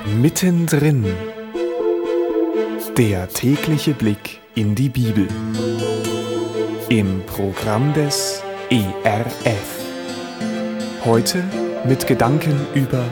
Mittendrin. Der tägliche Blick in die Bibel. Im Programm des ERF. Heute mit Gedanken über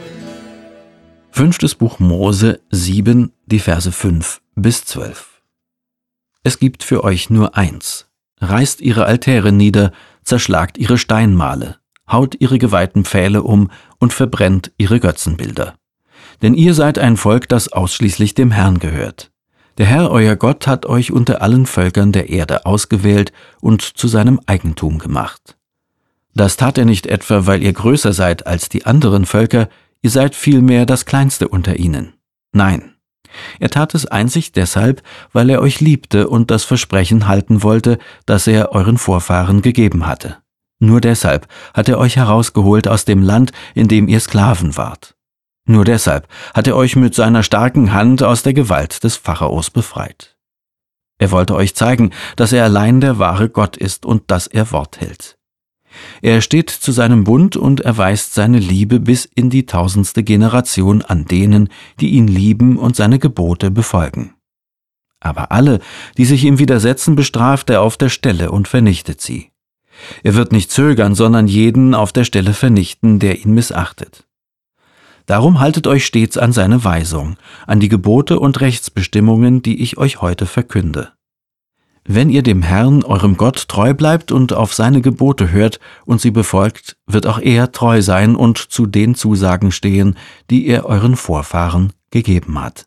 5. Buch Mose 7, die Verse 5 bis 12. Es gibt für euch nur eins: Reißt ihre Altäre nieder, zerschlagt ihre Steinmale, haut ihre geweihten Pfähle um und verbrennt ihre Götzenbilder. Denn ihr seid ein Volk, das ausschließlich dem Herrn gehört. Der Herr, euer Gott, hat euch unter allen Völkern der Erde ausgewählt und zu seinem Eigentum gemacht. Das tat er nicht etwa, weil ihr größer seid als die anderen Völker, ihr seid vielmehr das Kleinste unter ihnen. Nein, er tat es einzig deshalb, weil er euch liebte und das Versprechen halten wollte, das er euren Vorfahren gegeben hatte. Nur deshalb hat er euch herausgeholt aus dem Land, in dem ihr Sklaven wart. Nur deshalb hat er euch mit seiner starken Hand aus der Gewalt des Pharaos befreit. Er wollte euch zeigen, dass er allein der wahre Gott ist und dass er Wort hält. Er steht zu seinem Bund und erweist seine Liebe bis in die 1000. Generation an denen, die ihn lieben und seine Gebote befolgen. Aber alle, die sich ihm widersetzen, bestraft er auf der Stelle und vernichtet sie. Er wird nicht zögern, sondern jeden auf der Stelle vernichten, der ihn missachtet. Darum haltet euch stets an seine Weisung, an die Gebote und Rechtsbestimmungen, die ich euch heute verkünde. Wenn ihr dem Herrn, eurem Gott, treu bleibt und auf seine Gebote hört und sie befolgt, wird auch er treu sein und zu den Zusagen stehen, die er euren Vorfahren gegeben hat.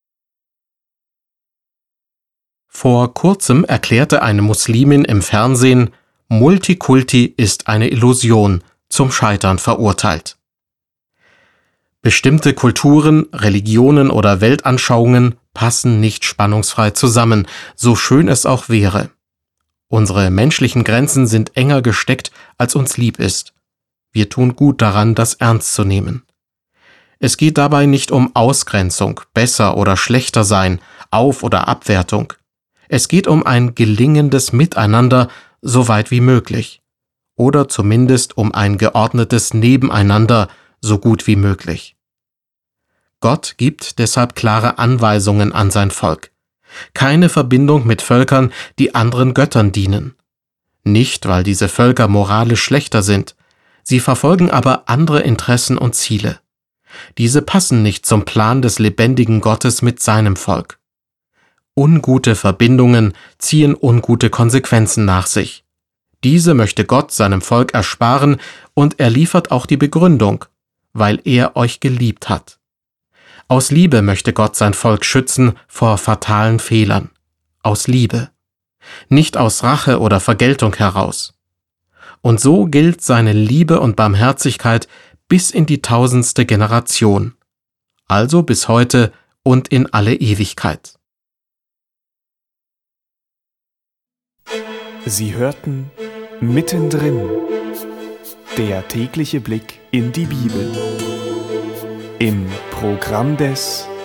Vor kurzem erklärte eine Muslimin im Fernsehen, Multikulti ist eine Illusion, zum Scheitern verurteilt. Bestimmte Kulturen, Religionen oder Weltanschauungen passen nicht spannungsfrei zusammen, so schön es auch wäre. Unsere menschlichen Grenzen sind enger gesteckt, als uns lieb ist. Wir tun gut daran, das ernst zu nehmen. Es geht dabei nicht um Ausgrenzung, besser oder schlechter sein, Auf- oder Abwertung. Es geht um ein gelingendes Miteinander, so weit wie möglich. Oder zumindest um ein geordnetes Nebeneinander, so gut wie möglich. Gott gibt deshalb klare Anweisungen an sein Volk. Keine Verbindung mit Völkern, die anderen Göttern dienen. Nicht, weil diese Völker moralisch schlechter sind. Sie verfolgen aber andere Interessen und Ziele. Diese passen nicht zum Plan des lebendigen Gottes mit seinem Volk. Ungute Verbindungen ziehen ungute Konsequenzen nach sich. Diese möchte Gott seinem Volk ersparen und er liefert auch die Begründung, weil er euch geliebt hat. Aus Liebe möchte Gott sein Volk schützen vor fatalen Fehlern. Aus Liebe. Nicht aus Rache oder Vergeltung heraus. Und so gilt seine Liebe und Barmherzigkeit bis in die 1000. Generation. Also bis heute und in alle Ewigkeit. Sie hörten Mittendrin. Der tägliche Blick in die Bibel. Im Programm des